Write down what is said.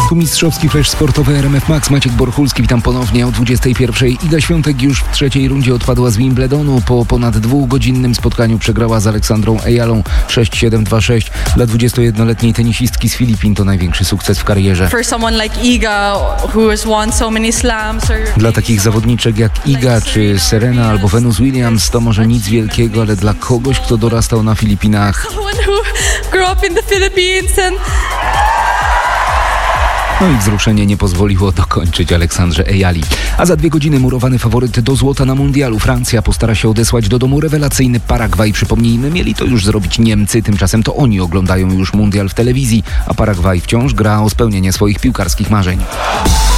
Tu mistrzowski flash sportowy RMF Max. Maciek Borchulski, witam ponownie o 21:00. Iga Świątek już w trzeciej rundzie odpadła z Wimbledonu. Po ponad dwugodzinnym spotkaniu przegrała z Aleksandrą Ejalą 6-7, 2-6. Dla 21-letniej tenisistki z Filipin to największy sukces w karierze. Dla takich zawodniczek jak Iga czy Serena albo Venus Williams to może nic wielkiego, ale dla kogoś, kto dorastał na Filipinach, no i wzruszenie nie pozwoliło dokończyć Aleksandrze Ejali. A za 2 godziny murowany faworyt do złota na mundialu. Francja postara się odesłać do domu rewelacyjny Paragwaj. Przypomnijmy, mieli to już zrobić Niemcy. Tymczasem to oni oglądają już mundial w telewizji, a Paragwaj wciąż gra o spełnienie swoich piłkarskich marzeń.